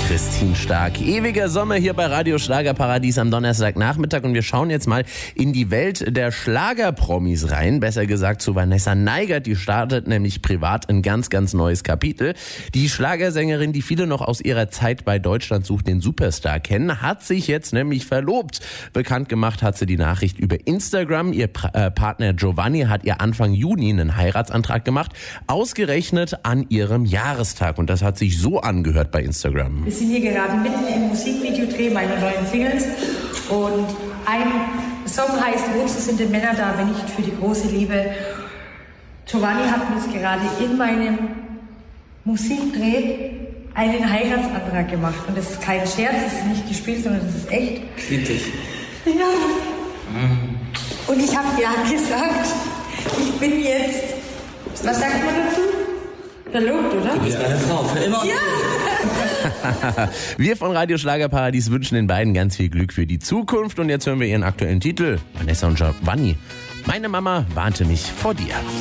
Christine Stark. Ewiger Sommer hier bei Radio Schlagerparadies am Donnerstagnachmittag und wir schauen jetzt mal in die Welt der Schlagerpromis rein. Besser gesagt zu Vanessa Neigert, die startet nämlich privat ein ganz, ganz neues Kapitel. Die Schlagersängerin, die viele noch aus ihrer Zeit bei Deutschland sucht den Superstar kennen, hat sich jetzt nämlich verlobt. Bekannt gemacht hat sie die Nachricht über Instagram. Ihr Partner Giovanni hat ihr Anfang Juni einen Heiratsantrag gemacht, ausgerechnet an ihrem Jahrestag. Und das hat sich so angehört bei Instagram. Wir sind hier gerade mitten im Musikvideodreh meiner neuen Singles und ein Song heißt Wozu sind denn Männer da, wenn nicht für die große Liebe. Giovanni hat mir jetzt gerade in meinem Musikdreh einen Heiratsantrag gemacht und das ist kein Scherz, das ist nicht gespielt, sondern das ist echt. Kritisch. Ja. Und ich habe ja gesagt, ich bin jetzt, was sagt man dazu? Verlobt, oder? Du bist eine Frau, für immer. Ja! Wir von Radio Schlagerparadies wünschen den beiden ganz viel Glück für die Zukunft und jetzt hören wir ihren aktuellen Titel. Vanessa und Giovanni. Meine Mama warnte mich vor dir.